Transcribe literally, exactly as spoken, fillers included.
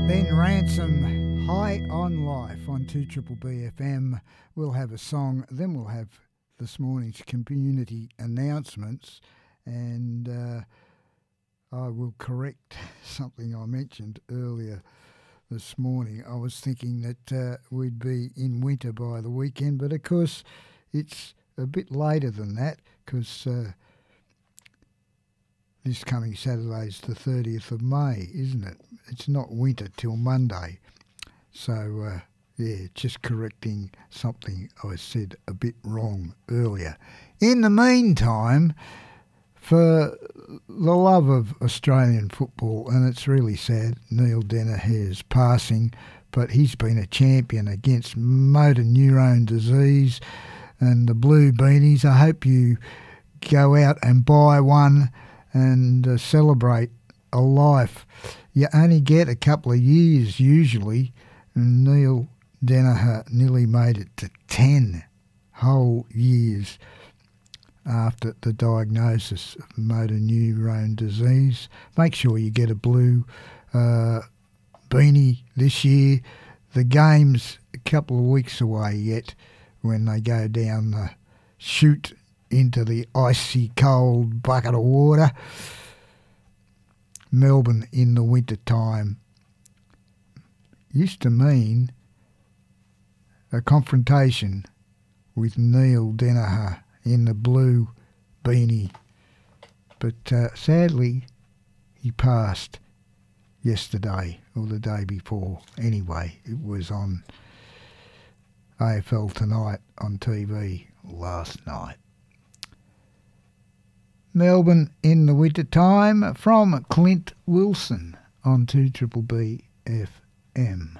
Ben Ransom, High on Life on two Triple B F M. We'll have a song, then we'll have this morning's community announcements, and uh, I will correct something I mentioned earlier this morning. I was thinking that uh, we'd be in winter by the weekend, but of course it's a bit later than that, because uh, this coming Saturday's the thirtieth of May, isn't it? It's not winter till Monday. So, uh, yeah, just correcting something I said a bit wrong earlier. In the meantime, for the love of Australian football, and it's really sad, Neil Deniher's passing, but he's been a champion against motor neurone disease and the blue beanies. I hope you go out and buy one and uh, celebrate a life. You only get a couple of years usually, and Neil Deniher nearly made it to ten whole years after the diagnosis of motor neurone disease. Make sure you get a blue uh, beanie this year. The game's a couple of weeks away yet when they go down the chute into the icy cold bucket of water. Melbourne in the winter time used to mean a confrontation with Neil Deniher in the blue beanie. But uh, sadly, he passed yesterday or the day before. Anyway, it was on A F L Tonight on T V last night. Melbourne in the winter time from Clint Wilson on two Triple B F M.